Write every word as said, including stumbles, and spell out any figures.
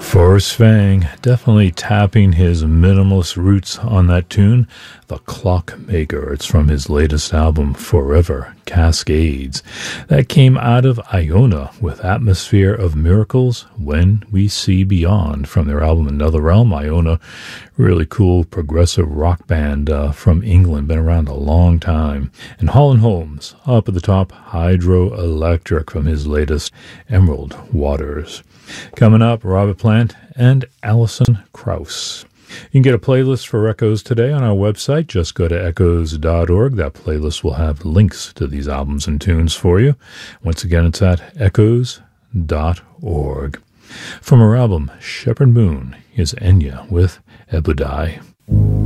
Forrest Fang definitely tapping his minimalist roots on that tune, The Clockmaker. It's from his latest album, Forever Cascades. That came out of Iona with Atmosphere of Miracles, When We See Beyond, from their album Another Realm. Iona, really cool progressive rock band uh, from England, been around a long time. And Hall and Holmes, up at the top, Hydroelectric from his latest Emerald Waters. Coming up, Robert Plant and Alison Krauss. You can get a playlist for Echoes today on our website. Just go to echoes dot org. That playlist will have links to these albums and tunes for you. Once again, it's at echoes dot org. From her album, Shepherd Moon, is Enya with Ebudai.